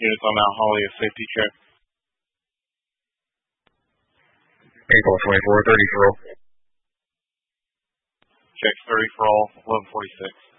Units on Mount Holly, a safety check. April 24, 30 for all. Checks 30 for all, 1146.